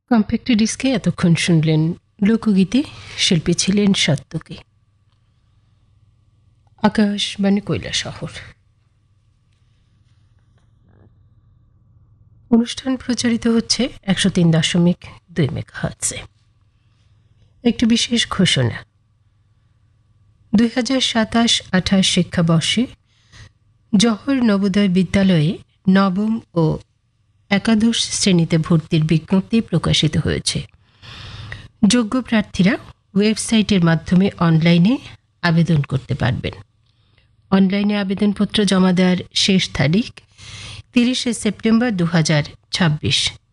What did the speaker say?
Compact ডিস্কে এতক্ষণ শুনলেন লোকগীতি। শিল্পী ছিলেন সত্যকে। আকাশবাণী কৈলাসহর। অনুষ্ঠান প্রচারিত হচ্ছে 103.2 মেগাহার্টজে। একটি বিশেষ ঘোষণা। 2027-28 শিক্ষাবর্ষে জওহর নবোদয় বিদ্যালয়ে নবম ও একাদশ শ্রেণীতে ভর্তির বিজ্ঞপ্তি প্রকাশিত হয়েছে। যোগ্য প্রার্থীরা ওয়েবসাইটের মাধ্যমে অনলাইনে আবেদন করতে পারবেন। অনলাইনে আবেদনপত্র জমা দেওয়ার শেষ তারিখ 30 সেপ্টেম্বর 2026।